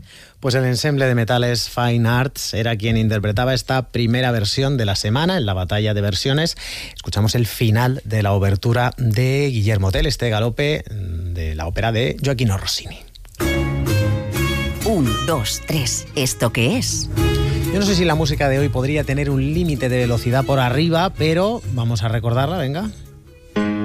Pues el ensemble de metales Fine Arts era quien interpretaba esta primera versión de la semana en la batalla de versiones. Escuchamos el final de la obertura de Guillermo Tell, este galope de la ópera de Gioachino Rossini. 1, 2, 3, ¿esto qué es? Yo no sé si la música de hoy podría tener un límite de velocidad por arriba, pero vamos a recordarla, venga.